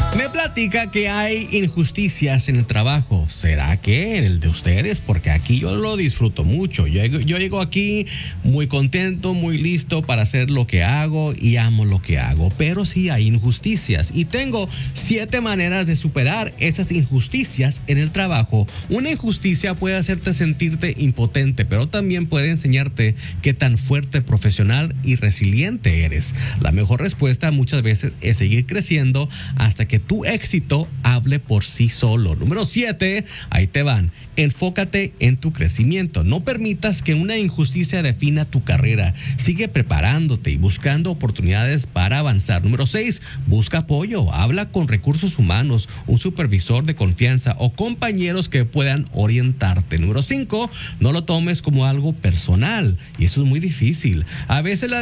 Me platica que hay injusticias en el trabajo. ¿Será que en el de ustedes? Porque aquí yo lo disfruto mucho. Yo llego aquí muy contento, muy listo para hacer lo que hago y amo lo que hago. Pero sí hay injusticias y tengo 7 maneras de superar esas injusticias en el trabajo. Una injusticia puede hacerte sentirte impotente, pero también puede enseñarte qué tan fuerte, profesional y resiliente eres. La mejor respuesta muchas veces es seguir creciendo hasta que tu éxito hable por sí solo. Número 7, ahí te van. Enfócate en tu crecimiento. No permitas que una injusticia defina tu carrera. Sigue preparándote y buscando oportunidades para avanzar. Número 6, busca apoyo. Habla con recursos humanos, un supervisor de confianza o compañeros que puedan orientarte. Número 5, no lo tomes como algo personal. Y eso es muy difícil. A veces